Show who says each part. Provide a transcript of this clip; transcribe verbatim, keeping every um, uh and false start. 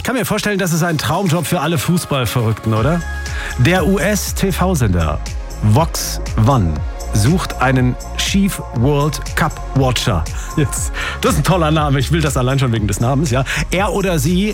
Speaker 1: kann mir vorstellen, das ist ein Traumjob für alle Fußballverrückten, oder? Der U S-T V-Sender Vox One sucht einen Chief World Cup Watcher. Jetzt, das ist ein toller Name, ich will das allein schon wegen des Namens, ja. Er oder sie